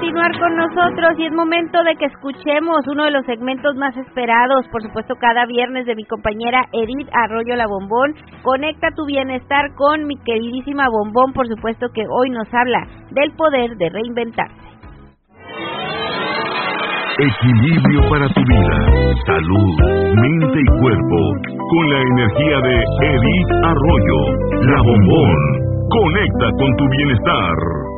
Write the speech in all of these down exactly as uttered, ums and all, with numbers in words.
continuar con nosotros y es momento de que escuchemos uno de los segmentos más esperados, por supuesto cada viernes, de mi compañera Edith Arroyo La Bombón. Conecta tu bienestar con mi queridísima Bombón, por supuesto que hoy nos habla del poder de reinventarse. Equilibrio para tu vida, salud, mente y cuerpo, con la energía de Edith Arroyo, La Bombón. Conecta con tu bienestar.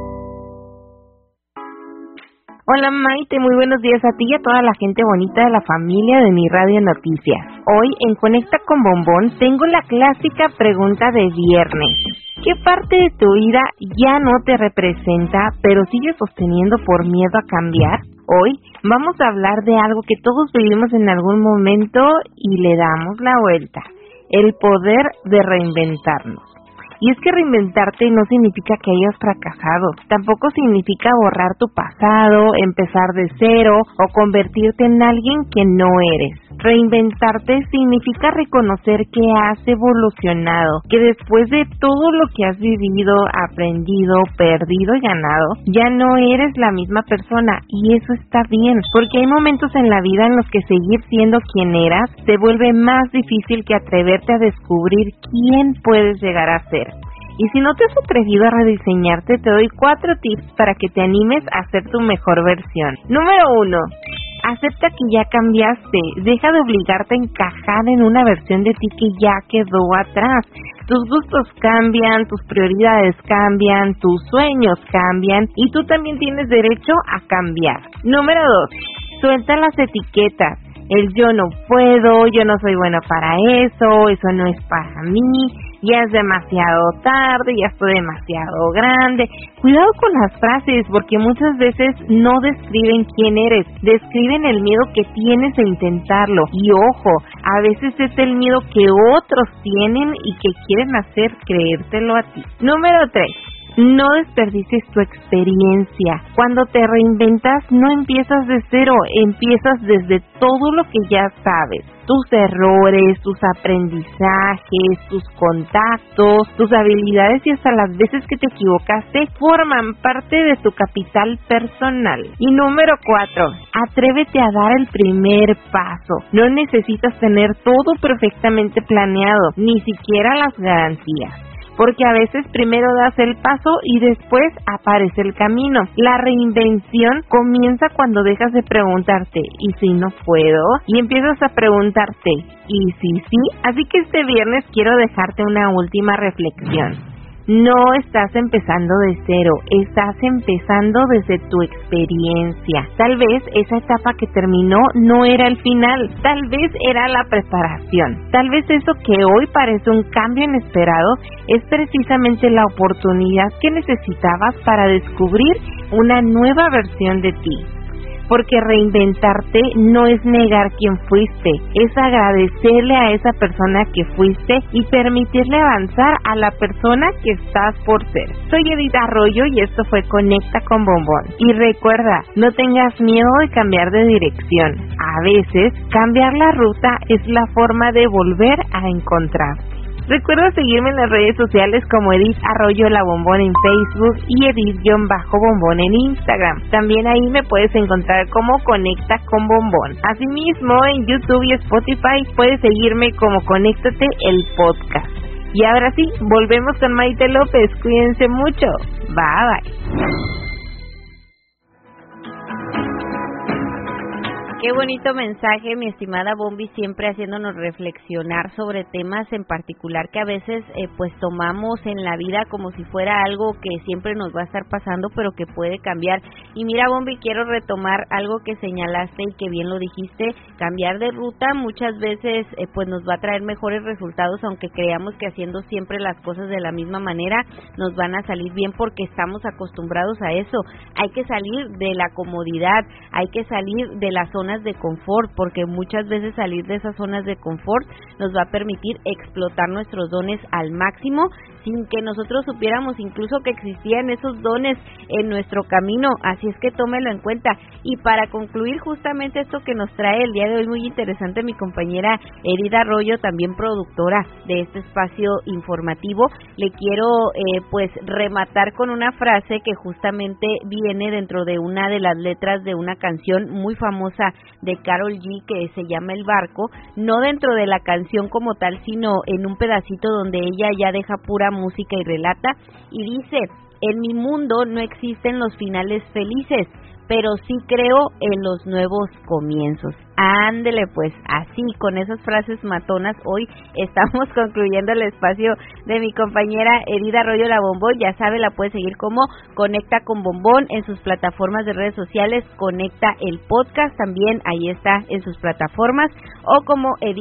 Hola Maite, muy buenos días a ti y a toda la gente bonita de la familia de mi Radio Noticias. Hoy en Conecta con Bombón tengo la clásica pregunta de viernes. ¿Qué parte de tu vida ya no te representa, pero sigues sosteniendo por miedo a cambiar? Hoy vamos a hablar de algo que todos vivimos en algún momento y le damos la vuelta: el poder de reinventarnos. Y es que reinventarte no significa que hayas fracasado, tampoco significa borrar tu pasado, empezar de cero o convertirte en alguien que no eres. Reinventarte significa reconocer que has evolucionado, que después de todo lo que has vivido, aprendido, perdido y ganado, ya no eres la misma persona, y eso está bien, porque hay momentos en la vida en los que seguir siendo quien eras se vuelve más difícil que atreverte a descubrir quién puedes llegar a ser. Y si no te has atrevido a rediseñarte, te doy cuatro tips para que te animes a ser tu mejor versión. Número uno. Acepta que ya cambiaste. Deja de obligarte a encajar en una versión de ti que ya quedó atrás. Tus gustos cambian, tus prioridades cambian, tus sueños cambian y tú también tienes derecho a cambiar. Número dos. Suelta las etiquetas. El yo no puedo, yo no soy bueno para eso, eso no es para mí, ya es demasiado tarde, ya estoy demasiado grande. Cuidado con las frases, porque muchas veces no describen quién eres, describen el miedo que tienes a intentarlo. Y ojo, a veces es el miedo que otros tienen y que quieren hacer creértelo a ti. Número tres. No desperdicies tu experiencia. Cuando te reinventas, no empiezas de cero, empiezas desde todo lo que ya sabes. Tus errores, tus aprendizajes, tus contactos, tus habilidades y hasta las veces que te equivocaste forman parte de tu capital personal. Y número cuatro, atrévete a dar el primer paso. No necesitas tener todo perfectamente planeado, ni siquiera las garantías. Porque a veces primero das el paso y después aparece el camino. La reinvención comienza cuando dejas de preguntarte, ¿y si no puedo? Y empiezas a preguntarte, ¿y si sí? Así que este viernes quiero dejarte una última reflexión. No estás empezando de cero, estás empezando desde tu experiencia. Tal vez esa etapa que terminó no era el final, tal vez era la preparación. Tal vez eso que hoy parece un cambio inesperado es precisamente la oportunidad que necesitabas para descubrir una nueva versión de ti. Porque reinventarte no es negar quién fuiste, es agradecerle a esa persona que fuiste y permitirle avanzar a la persona que estás por ser. Soy Edith Arroyo y esto fue Conecta con Bombón. Y recuerda, no tengas miedo de cambiar de dirección. A veces, cambiar la ruta es la forma de volver a encontrarte. Recuerda seguirme en las redes sociales como Edith Arroyo La Bombón en Facebook y Edith-Bombón en Instagram. También ahí me puedes encontrar como Conecta con Bombón. Asimismo, en YouTube y Spotify puedes seguirme como Conéctate el podcast. Y ahora sí, volvemos con Maite López. Cuídense mucho. Bye bye. Qué bonito mensaje, mi estimada Bombi, siempre haciéndonos reflexionar sobre temas en particular que a veces eh, pues tomamos en la vida como si fuera algo que siempre nos va a estar pasando, pero que puede cambiar. Y mira, Bombi, quiero retomar algo que señalaste y que bien lo dijiste: cambiar de ruta muchas veces eh, pues nos va a traer mejores resultados, aunque creamos que haciendo siempre las cosas de la misma manera nos van a salir bien porque estamos acostumbrados a eso. Hay que salir de la comodidad, hay que salir de la zona zonas de confort, porque muchas veces salir de esas zonas de confort nos va a permitir explotar nuestros dones al máximo, sin que nosotros supiéramos incluso que existían esos dones en nuestro camino. Así es que tómelo en cuenta. Y para concluir justamente esto que nos trae el día de hoy, muy interesante, mi compañera Edith Arroyo, también productora de este espacio informativo, le quiero eh, pues rematar con una frase que justamente viene dentro de una de las letras de una canción muy famosa de Karol G, que se llama El Barco, no dentro de la canción como tal, sino en un pedacito donde ella ya deja pura música y relata, y dice: en mi mundo no existen los finales felices, pero sí creo en los nuevos comienzos. Ándele pues, así con esas frases matonas, hoy estamos concluyendo el espacio de mi compañera Edith Arroyo, la Bombón. Ya sabe, la puede seguir como Conecta con Bombón en sus plataformas de redes sociales, Conecta el Podcast, también ahí está en sus plataformas, o como Edith